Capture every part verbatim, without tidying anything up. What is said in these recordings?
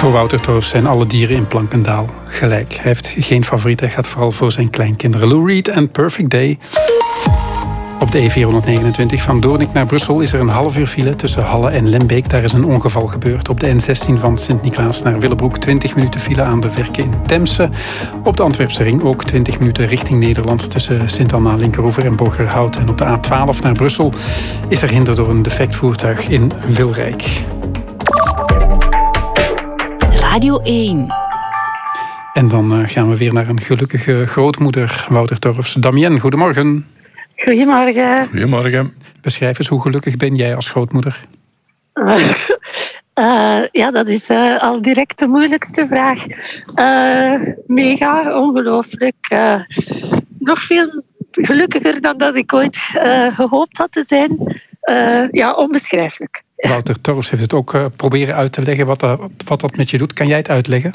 Voor Wouter Torfs zijn alle dieren in Plankendaal gelijk. Hij heeft geen favoriet, hij gaat vooral voor zijn kleinkinderen. Lou Reed en Perfect Day. Op de E vierhonderdnegenentwintig van Doornik naar Brussel is er een half uur file tussen Halle en Lembeek. Daar is een ongeval gebeurd. Op de N zestien van Sint-Niklaas naar Willebroek twintig minuten file aan de Verken in Temse. Op de Antwerpse ring ook twintig minuten richting Nederland tussen Sint-Anna, Linkeroever en Borgerhout. En op de A twaalf naar Brussel is er hinder door een defect voertuig in Wilrijk. Radio één. En dan uh, gaan we weer naar een gelukkige grootmoeder, Wouter Torfs. Damienne, goedemorgen. Goedemorgen. Goedemorgen. Beschrijf eens, hoe gelukkig ben jij als grootmoeder? Uh, uh, ja, dat is uh, al direct de moeilijkste vraag. Uh, mega, ongelooflijk. Uh, nog veel gelukkiger dan dat ik ooit uh, gehoopt had te zijn. Uh, ja, onbeschrijfelijk. Wouter Torfs heeft het ook uh, proberen uit te leggen wat, uh, wat dat met je doet. Kan jij het uitleggen?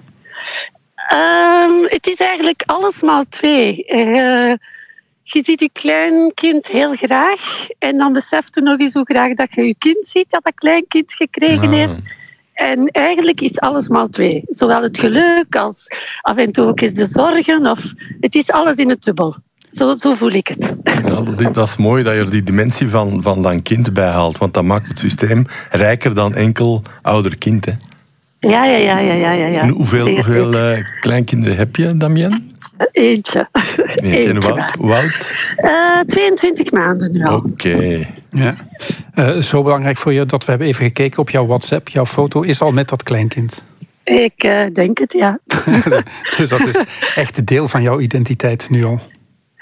Uh, het is eigenlijk alles maal twee. Uh, Je ziet je kleinkind heel graag en dan beseft je nog eens hoe graag dat je je kind ziet dat dat kleinkind gekregen heeft. En eigenlijk is alles maal twee. Zowel het geluk als af en toe ook eens de zorgen. Of, het is alles in het dubbel. Zo, zo voel ik het. Ja, dat, dat is mooi dat je er die dimensie van, van dan kind bij haalt. Want dat maakt het systeem rijker dan enkel ouder-kind. Hè. Ja, ja, ja, ja, ja, ja. En hoeveel, hoeveel uh, kleinkinderen heb je, Damienne? Eentje. Eentje. En hoe oud? Hoe oud? Uh, tweeëntwintig maanden nu al. Oké. Okay. Ja. Uh, zo belangrijk voor je dat we hebben even gekeken op jouw WhatsApp. Jouw foto is al met dat kleinkind. Ik uh, denk het, ja. Dus dat is echt deel van jouw identiteit nu al?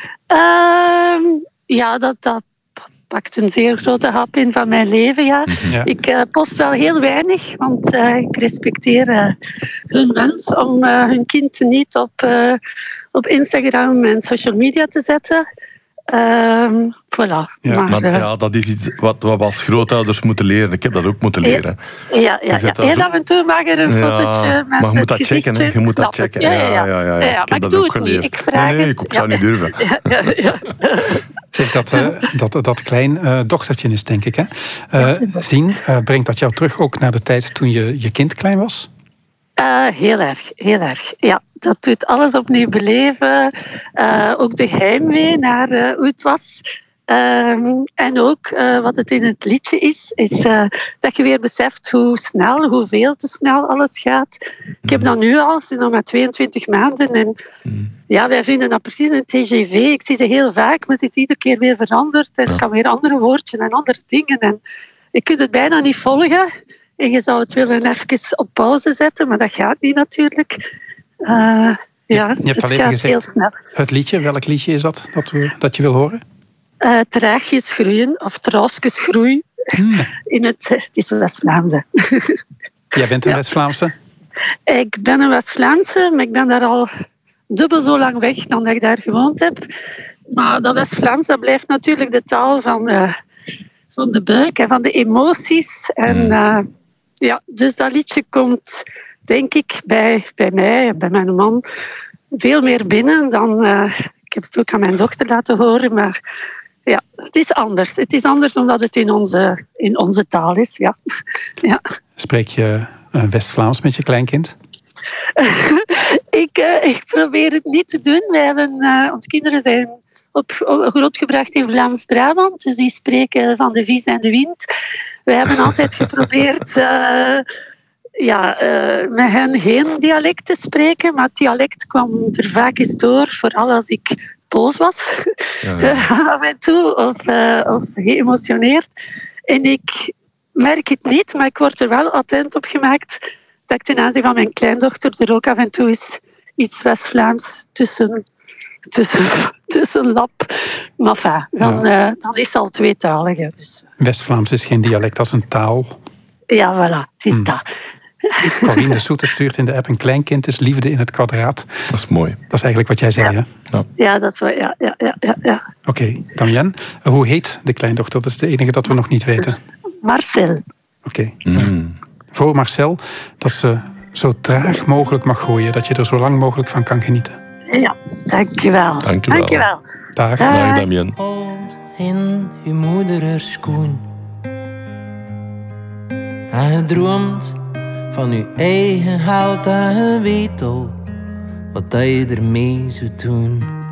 Uh, ja, dat... dat pakt een zeer grote hap in van mijn leven, ja. ja. Ik uh, post wel heel weinig, want uh, ik respecteer uh, hun wens om uh, hun kind niet op, uh, op Instagram en social media te zetten. Uh, voilà. Ja, maar, maar uh, ja, dat is iets wat, wat we als grootouders moeten leren. Ik heb dat ook moeten leren. Ja, ja, ja. ja. Heel af en toe mag er een ja, fotootje met maar je moet dat checken, hè. Je moet dat checken. Ja, ja, ja. ja, ja, ja. ja, ja. Ik heb maar dat ik ook doe geleerd. het niet. Ik vraag nee, nee, het. ik zou ja. niet durven. Ja, ja, ja. Zeg, dat, uh, dat, dat klein uh, dochtertje is, denk ik. Hè? Uh, zien, uh, brengt dat jou terug ook naar de tijd toen je, je kind klein was? Uh, heel erg, heel erg. Ja, dat doet alles opnieuw beleven. Uh, ook de heimwee naar uh, hoe het was. Um, en ook uh, wat het in het liedje is, is uh, dat je weer beseft hoe snel, hoeveel te snel alles gaat. Ik heb dat nu al, het is nog maar tweeëntwintig maanden. En ja, wij vinden dat precies een T G V. Ik zie ze heel vaak, maar ze is iedere keer weer veranderd. En ik kan weer andere woordjes en andere dingen. En je kunt het bijna niet volgen. En je zou het willen even op pauze zetten, maar dat gaat niet natuurlijk. Uh, ja, je, je hebt het al even gaat gezegd, heel snel. Het liedje, welk liedje is dat dat, we, dat je wil horen? Uh, traagjes groeien, of traasjes groei. Hmm. In het, het is West-Vlaamse. Jij bent een ja. West-Vlaamse? Ik ben een West-Vlaamse, maar ik ben daar al dubbel zo lang weg dan dat ik daar gewoond heb. Maar dat West-Vlaams, dat blijft natuurlijk de taal van, uh, van de buik en van de emoties. En uh, ja, dus dat liedje komt, denk ik, bij, bij mij en bij mijn man veel meer binnen dan... Uh, ik heb het ook aan mijn dochter laten horen, maar ja, het is anders. Het is anders omdat het in onze, in onze taal is, ja. ja. Spreek je uh, West-Vlaams met je kleinkind? ik, uh, ik probeer het niet te doen. Wij hebben, uh, onze kinderen zijn op, op, grootgebracht in Vlaams-Brabant, dus die spreken van de vis en de wind. We hebben altijd geprobeerd... Uh, Ja, uh, met hen geen dialect te spreken, maar het dialect kwam er vaak eens door, vooral als ik boos was, ja, ja. Uh, af en toe, of, uh, of geëmotioneerd. En ik merk het niet, maar ik word er wel attent op gemaakt dat ik ten aanzien van mijn kleindochter er ook af en toe is iets West-Vlaams tussen, tussen, tussen lap. Maar enfin, dan, ja. uh, dan is het al tweetalig. Dus. West-Vlaams is geen dialect, dat is een taal. Ja, voilà, het is hmm. dat. Corine de Soete stuurt in de app: een kleinkind is liefde in het kwadraat. Dat is mooi. Dat is eigenlijk wat jij zei, ja. hè? Ja, ja dat is wel, ja. ja, ja, ja, ja. Oké, okay. Damienne, hoe heet de kleindochter? Dat is de enige dat we nog niet weten. Marcel. Oké. Okay. Mm. Voor Marcel, dat ze zo traag mogelijk mag groeien, dat je er zo lang mogelijk van kan genieten. Ja, dankjewel. Dankjewel. dankjewel. Dag. Dag, Damienne. In uw moeder schoen. En je droomt van je eigen geld en je weet al wat dat je ermee zou doen.